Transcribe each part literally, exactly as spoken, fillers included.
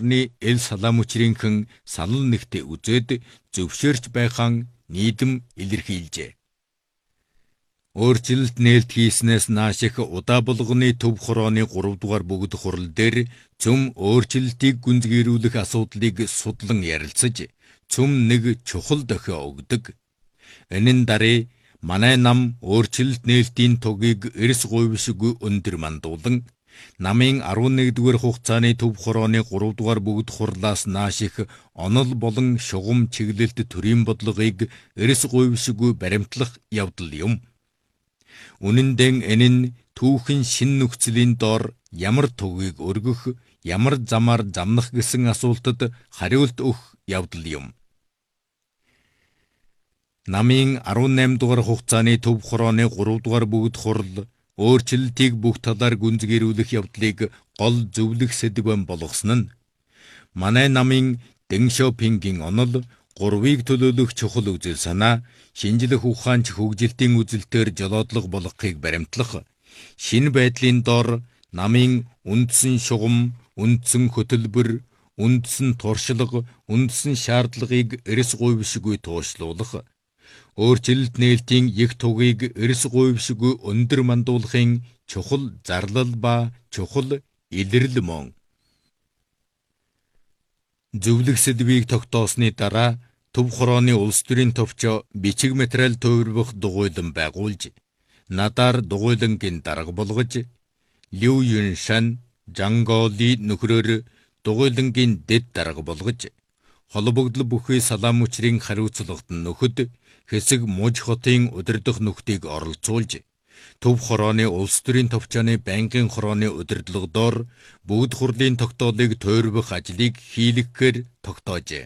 орны эл салаамчрийнхэн санал нэгтээ үзээд зөвшөөрч байхаан нийдэм илэрхийлжээ. Өөрчлөлт нээлт хийснээс нааших удаа болгоны төв хорооны гурав дугаар бүгд хурал дээр цөм өөрчлөлтийг гүнзгийрүүлэх асуудлыг судлан ярилцаж, цөм нэг чухал дохио өгдөг. Энэ нь даруй манай нам өөрчлөлт нээлтийн тугийг эрс гуйвшгүй өндөр мандуулан, намын арван нэгдүгээр хугацааны төв хорооны гурав дугаар бүгд хурлаас нааших онол болон шугам чиглэлт төрийн бодлогыг эрс гуйвшгүй баримтлах явдал юм. Үнэн дээр энэ нь түүхэн шин нөхцөлийн доор ямар тугийг өргөх, ямар замаар замнах гэсэн асуултад хариулт өгөх явдал юм. Намын арван найман дугаар хугацааны төв хорооны гурав дугаар бүгд хурал өөрчлөлтийг бүх талаар гүнзгийрүүлэх явдлыг гол зөвлөх сэдвэн болгосон нь манай намын Дэн Шопингийн онол гурвыг төлөөлөх чухал үзэл санаа, шинжлэх ухаанч хөгжилтийн үзэлтээр жолоодлого болгохыг баримтлах, шинэ байдлын дор намын үндсэн шугам, үндсэн хөтөлбөр, үндсэн туршлага, үндсэн шаардлагыг эрс гуйвшгүй туушлуулах, өөрчлөлт нээлтийн их тугийг эрс гуйвшгүй өндөр мандуулахын чухал зарлал ба чухал илэрлэл мөн. Зөвлөх сэдвийг тогтоосны дараа төв хорооны улс төрийн товчоо бичиг материал төвөрөх дугуйлан байгуулж, надаар дугуйлангийн дарга болгож, Лю Юншан, Жанголи нөхрөөр дугуйлангийн дэд дарга болгож, холбогдол бүхий салаамчрийн хариуцлагад нөхөд хэсэг муж хотын удирдах нөхдийг оролцуулж, төв хорооны улс төрийн товчооны байнгын хорооны удирдлагадор бүгд хурлын тогтоолыг тойрвох ажлыг хийлгэхээр тогтоожээ.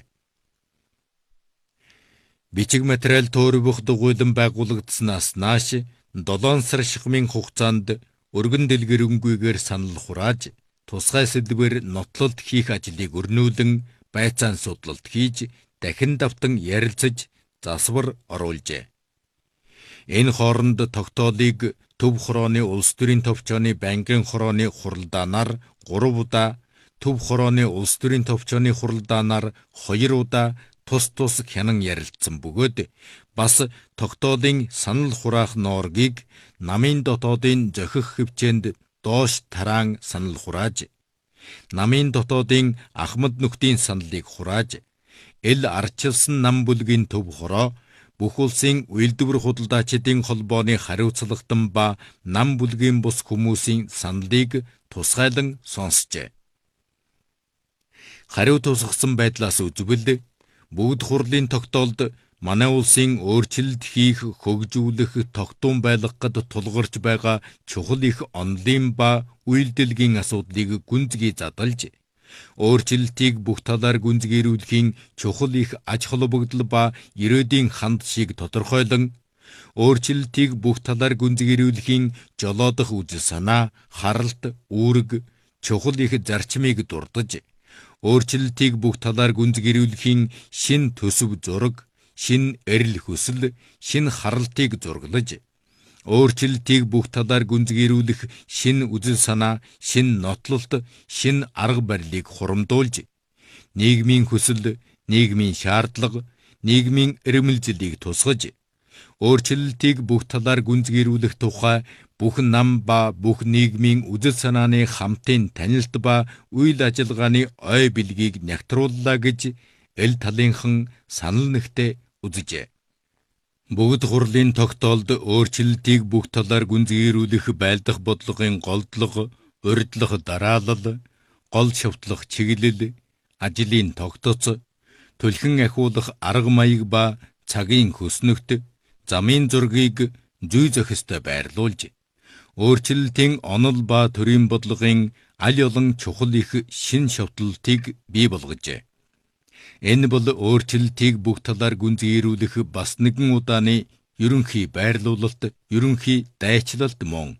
Бичиг материал тойрвох дугуйлан байгуулагдсанаас нааш долоон сар шигмийн хугацаанд өргөн дэлгэрэнгүйгээр санал хурааж, тусгай сэдвээр нотлолт хийх ажлыг өрнүүлэн байцаан судлалт хийж, дахин давтан ярилцаж, засвар оруулжээ. Энэ хооронд тогтоолыг төв хорооны улс төрийн товчооны байнгын хорооны хуралдаанаар гурав удаа, төв хорооны улс төрийн товчооны хуралдаанаар хоёр удаа тус тус хянан ярилцсан бөгөөд бас тогтоолын санал хураах нооргийг намын дотоодын зохих хвчээнд доош тараан санал хурааж, намын дотоодын Ахмад нөхдийн саналыг хурааж, эл арчилсан нам бүлгийн төв хороо бүх улсын үйлдвэр худалдаачдын холбооны хариуцлагатан ба нам бүлгийн бус хүмүүсийн саналыг тусгайлан сонсжээ. Хариу тусгасан байдлаас үзвэл бүгд хурлын тогтоолд манай улсын өөрчлөлт хийх, хөгжүүлэх, тогтун байлгахад тулгарч байгаа чухал их онолын ба үйлдэлгийн асуудлыг гүнзгий задлж, өөрчлөлтийг бүх талаар гүнзгийрүүлэхийн чухал их аж холбогдол ба ирээдүйн хандшийг тодорхойлон, өөрчлөлтийг бүх талаар гүнзгийрүүлэхийн жолоодох үзэл санаа, харалт, үүрэг, чухал их зарчмыг дурдж, өөрчлөлтийг бүх талаар гүнзгийрүүлэхийн шин төсөв зураг, шин эрэл хүсэл, шин харалтыг зурглаж, өөрчлөлтийг бүх талаар гүнзгийрүүлэх шин үзэл санаа, шин нотлолт, шин арга барилыг хурамдуулж, нийгмийн хүсэл, нийгмийн шаардлага, нийгмийн эрмэлзлийг тусгаж, өөрчлөлтийг бүх талаар гүнзгийрүүлэх тухай бүх нам ба бүх нийгмийн үзэл санааны хамтын танилт ба үйл ажиллагааны ой билгийг нягтрууллаа гэж эл талынхан санал нэгтээ үзжээ. Бүгд хурлын тогтоолд өөрчлөлтийг бүх талаар гүнзгийрүүлэх байлдах бодлогын голдлого, урьдлах дараалал, гол шавтлах чиглэл, ажлын тогтоц, төлхөн ахиулах арга маяг ба цагийн хөснөгт, замын зургийг зүй зохистой байрлуулж, өөрчлөлтийн онол ба төрийн бодлогын аль олон чухал их шин шавтлалтыг бий болгожээ. Энэ бол өөрчлөлтийг бүх талаар гүнзгийрүүлэх бас нэгэн удааны ерөнхий байрлуулалт, ерөнхий дайчлалт мөн.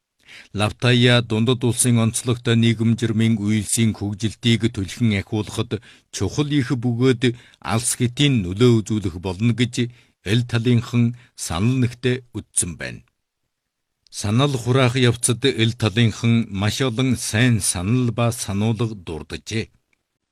Лавтая дундад улсын онцлогтой нийгэм жирмийн үйлсийн хөгжилтийг төлхөн ахиулахад чухал их бөгөөд алс хэтийн нөлөө үзүүлэх болно гэж эл талынхан санал нэгтээ үзсэн байна. Санал хураах явцад эл талынхан маш олон сайн санал ба сануулга дурджээ.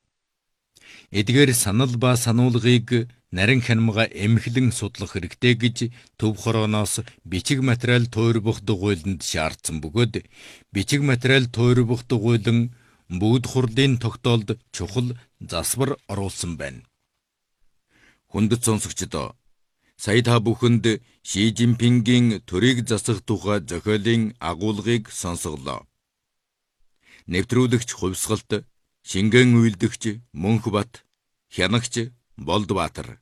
Эдгээр санал ба сануулгыг нарийн хянамга эмхлэн судлах хэрэгтэй гэж төв хорооноос бичиг материал туйрбах дугуйланд шаардсан бөгөөд бичиг материал туйрбах дугуйлан бүгд хурлын тогтоолд чухал засвар оруулсан байна. Хүндэт сонсогчдоо, сая та бүхэнд Ши Жинпингийн төрийг засах тухай зохиолын агуулгыг сонсголоо. Нэвтрүүлэгч хувьсгалт, шингэн үйлдэгч Мөнхбат, хянагч Болдбаатар.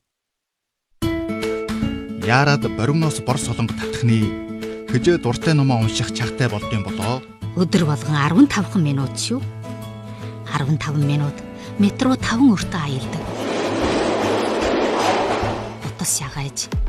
Яарад боримноос бор солонго татхны хөжөө дуртай номоо унших чагтай болдсон болоо. Өдөр болгон арван тавхан минут шүү. арван таван минут метро таван өртөө аялдаг. Утас шагайж